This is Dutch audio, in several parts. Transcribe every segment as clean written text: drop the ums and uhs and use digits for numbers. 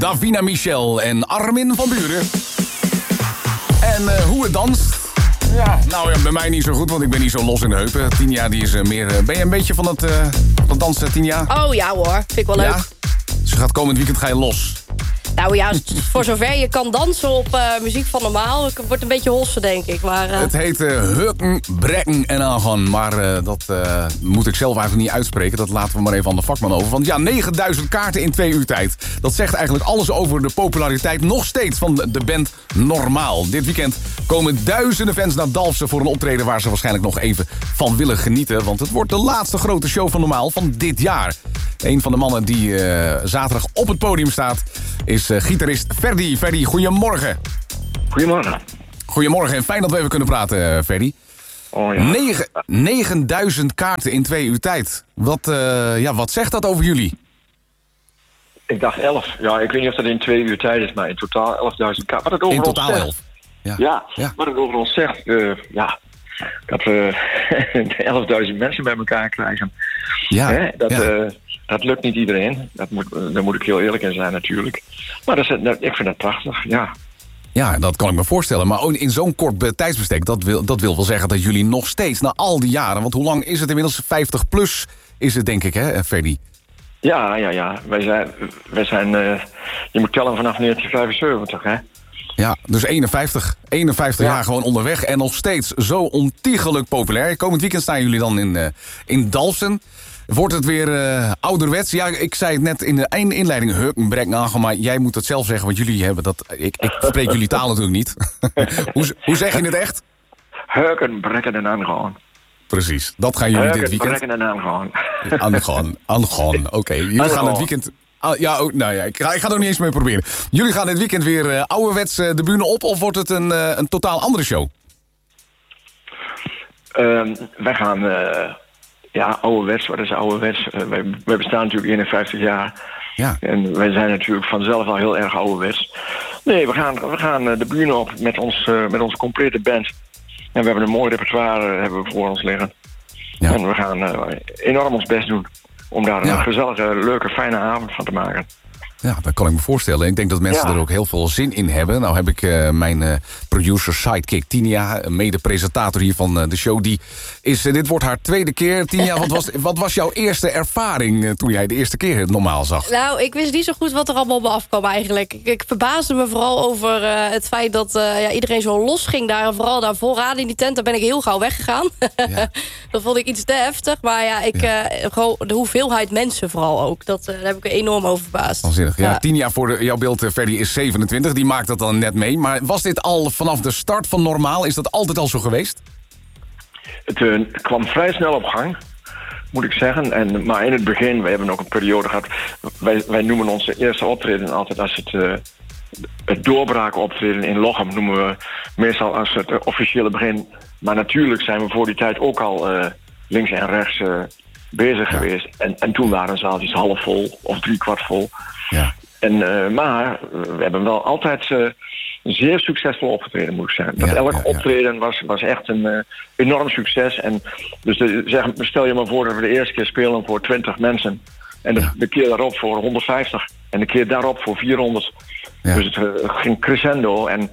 Davina Michel en Armin van Buuren. En hoe het danst? Ja, nou ja, bij mij niet zo goed, want ik ben niet zo los in de heupen. Tinja, die is meer... ben je een beetje van het dansen, Tinja? Oh ja hoor, vind ik wel leuk. Ja? Dus komend weekend ga je los. Nou ja, voor zover je kan dansen op muziek van normaal. Het wordt een beetje hossen, denk ik. Maar, Het heet Hukken, Brekken en Aangaan. Maar dat moet ik zelf eigenlijk niet uitspreken. Dat laten we maar even aan de vakman over. Want ja, 9000 kaarten in 2 uur tijd. Dat zegt eigenlijk alles over de populariteit nog steeds van de band Normaal. Dit weekend komen duizenden fans naar Dalfsen voor een optreden waar ze waarschijnlijk nog even van willen genieten. Want het wordt de laatste grote show van Normaal van dit jaar. Een van de mannen die zaterdag op het podium staat is gitarist Ferdy. Ferdy, goedemorgen. Goedemorgen. Goedemorgen en fijn dat we even kunnen praten, Ferdy. Oh ja. 9000 kaarten in 2 uur tijd. Wat zegt dat over jullie? Ik dacht 11. Ja, ik weet niet of dat in 2 uur tijd is, maar in totaal 11.000 kaarten. Wat het over In ons totaal zegt, 11. Ja, wat het over ons zegt, dat we 11.000 mensen bij elkaar krijgen. Ja, Hè? Dat lukt niet iedereen. Daar moet ik heel eerlijk in zijn natuurlijk. Maar ik vind dat prachtig, ja. Ja, dat kan ik me voorstellen. Maar ook in zo'n kort tijdsbestek, dat wil wel zeggen dat jullie nog steeds, na al die jaren... want hoe lang is het inmiddels? 50 plus is het, denk ik, hè, Ferdy? Ja. Wij zijn je moet tellen vanaf 1975, hè. Ja, dus 51 jaar gewoon onderweg en nog steeds zo ontiegelijk populair. Komend weekend staan jullie dan in Dalfsen. Wordt het weer ouderwets? Ja, ik zei het net in de inleiding, Hukkenbrek aangaan, maar jij moet het zelf zeggen, want jullie hebben dat... Ik spreek jullie taal natuurlijk niet. hoe zeg je het echt? Hukkenbrekken en aangaan. Precies, dat gaan jullie dit weekend... Hukkenbrekken en aangaan. Aangaan, oké. Jullie gaan het weekend... ik ga er niet eens mee proberen. Jullie gaan dit weekend weer ouderwets de bühne op, of wordt het een totaal andere show? Wij gaan... ouderwets, wat is ouderwets? Wij bestaan natuurlijk 51 jaar. Ja. En wij zijn natuurlijk vanzelf al heel erg ouderwets. Nee, we gaan de bühne op met onze complete band. En we hebben een mooi repertoire hebben we voor ons liggen. Ja. En we gaan enorm ons best doen om daar een gezellige, leuke, fijne avond van te maken. Ja, dat kan ik me voorstellen. Ik denk dat mensen er ook heel veel zin in hebben. Nou heb ik mijn producer sidekick Tinja, mede-presentator hier van de show. Dit wordt haar 2e keer. Tinja, wat was jouw eerste ervaring toen jij de eerste keer het Normaal zag? Nou, ik wist niet zo goed wat er allemaal op me afkwam eigenlijk. Ik verbaasde me vooral over het feit dat iedereen zo los ging daar. En vooral daar vooraan in die tent, daar ben ik heel gauw weggegaan. Ja. Dat vond ik iets te heftig. Maar gewoon de hoeveelheid mensen vooral ook. Daar heb ik enorm over verbaasd. Ja, 10 jaar voor jouw beeld, Ferdy, is 27. Die maakt dat dan net mee. Maar was dit al vanaf de start van Normaal? Is dat altijd al zo geweest? Het kwam vrij snel op gang, moet ik zeggen. Maar in het begin, we hebben ook een periode gehad... Wij noemen onze eerste optreden altijd als het doorbraken optreden in Lochem... noemen we meestal als het officiële begin. Maar natuurlijk zijn we voor die tijd ook al links en rechts bezig geweest. En toen waren zaaltjes half vol of 3/4 vol. Ja. Maar we hebben wel altijd zeer succesvol opgetreden, moet ik zeggen. Elk optreden was echt een enorm succes. En dus stel je maar voor dat we de eerste keer spelen voor 20 mensen. En de keer daarop voor 150. En de keer daarop voor 400. Ja. Dus het ging crescendo. En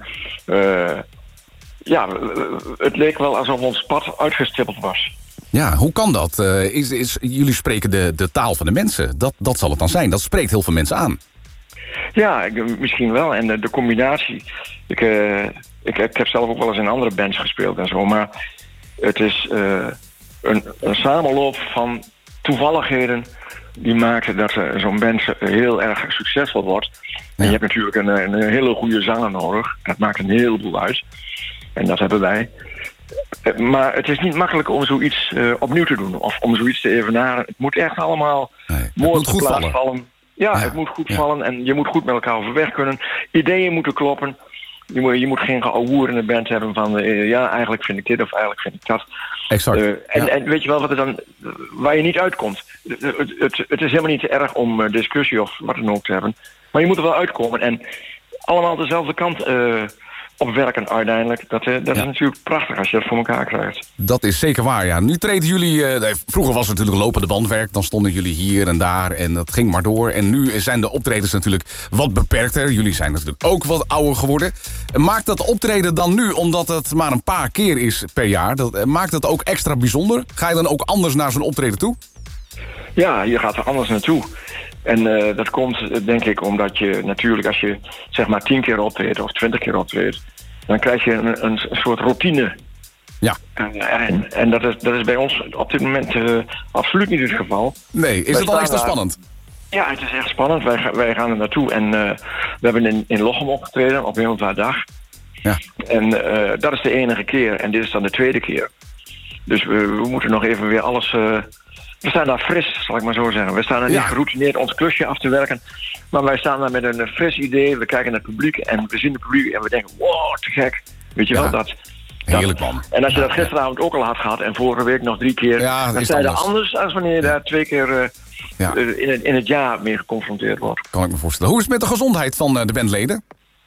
het leek wel alsof ons pad uitgestippeld was. Ja, hoe kan dat? Jullie spreken de taal van de mensen. Dat zal het dan zijn. Dat spreekt heel veel mensen aan. Ja, misschien wel. En de combinatie... Ik heb zelf ook wel eens in andere bands gespeeld en zo. Maar het is een samenloop van toevalligheden... die maken dat zo'n band heel erg succesvol wordt. En je hebt natuurlijk een hele goede zanger nodig. Dat maakt een heleboel uit. En dat hebben wij... Maar het is niet makkelijk om zoiets opnieuw te doen. Of om zoiets te evenaren. Het moet echt allemaal mooi op plaats vallen. Ja, het moet goed vallen. En je moet goed met elkaar overweg kunnen. Ideeën moeten kloppen. Je moet geen geouwehoer in de band hebben van... eigenlijk vind ik dit of eigenlijk vind ik dat. Exact. En weet je wel wat er dan... Waar je niet uitkomt. Het is helemaal niet te erg om discussie of wat dan ook te hebben. Maar je moet er wel uitkomen. En allemaal dezelfde kant opwerken uiteindelijk. Dat is natuurlijk prachtig als je dat voor elkaar krijgt. Dat is zeker waar, ja. Nu treden jullie... vroeger was het natuurlijk lopende bandwerk. Dan stonden jullie hier en daar en dat ging maar door. En nu zijn de optredens natuurlijk wat beperkter. Jullie zijn natuurlijk ook wat ouder geworden. Maakt dat optreden dan nu, omdat het maar een paar keer is per jaar... maakt dat ook extra bijzonder? Ga je dan ook anders naar zo'n optreden toe? Ja, je gaat er anders naartoe. En dat komt denk ik omdat je natuurlijk als je zeg maar 10 keer optreedt of 20 keer optreedt, dan krijg je een soort routine. Ja. En dat is bij ons op dit moment absoluut niet het geval. Nee, is het al extra spannend? Ja, het is echt spannend. Wij gaan er naartoe en we hebben in Lochem opgetreden op Wereldwaardag. Ja. En dat is de enige keer en dit is dan de tweede keer. Dus we moeten nog even weer alles... we staan daar fris, zal ik maar zo zeggen. We staan er niet geroutineerd ons klusje af te werken. Maar wij staan daar met een fris idee. We kijken naar het publiek en we zien het publiek en we denken... wow, te gek. Weet je wel dat? Heerlijk, man. En als je dat gisteravond ook al had gehad en vorige week nog 3 keer... dan sta je anders als wanneer je daar 2 keer in het jaar mee geconfronteerd wordt. Kan ik me voorstellen. Hoe is het met de gezondheid van de bandleden?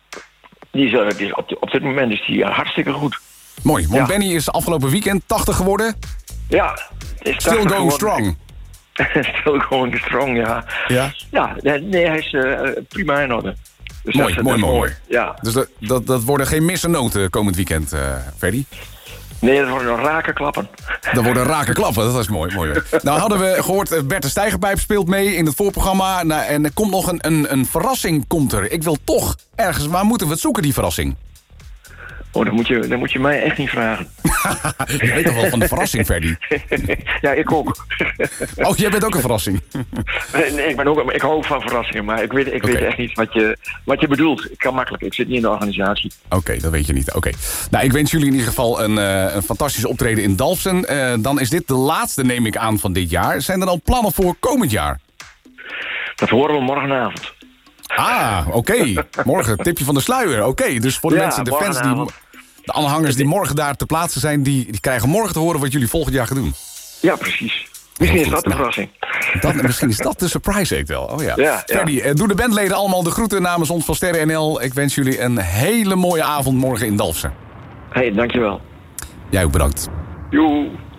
Die is op dit moment is die hartstikke goed. Mooi, want Benny is afgelopen weekend 80 geworden. Ja. Still going strong. Still going strong, ja. Ja, nee, hij is prima in orde. Dus mooi. Ja. Dus dat worden geen misse noten komend weekend, Ferdy? Nee, dat worden nog rake klappen. Dat worden rake klappen, dat is mooi. Nou hadden we gehoord, Bert de Steigerpijp speelt mee in het voorprogramma. En er komt nog een verrassing, komt er. Ik wil toch ergens, waar moeten we het zoeken, die verrassing? Oh, dan moet je mij echt niet vragen. Je weet toch wel van de verrassing, Ferdy? Ja, ik ook. Oh, jij bent ook een verrassing? Nee, ik hou ook van verrassingen, maar ik weet echt niet wat je bedoelt. Ik kan makkelijk, ik zit niet in de organisatie. Oké, dat weet je niet. Oké. Nou, ik wens jullie in ieder geval een fantastisch optreden in Dalfsen. Dan is dit de laatste, neem ik aan, van dit jaar. Zijn er al plannen voor komend jaar? Dat horen we morgenavond. Ah, oké. Morgen, tipje van de sluier. Oké, dus voor de mensen, de fans, de aanhangers die morgen daar te plaatsen zijn... die krijgen morgen te horen wat jullie volgend jaar gaan doen. Ja, precies. Misschien is dat de verrassing. Misschien is dat de surprise act wel. Oh ja. Ferdy, doe de bandleden allemaal de groeten namens ons van Sterren NL. Ik wens jullie een hele mooie avond morgen in Dalfsen. Hey, dankjewel. Jij ook bedankt. Joe.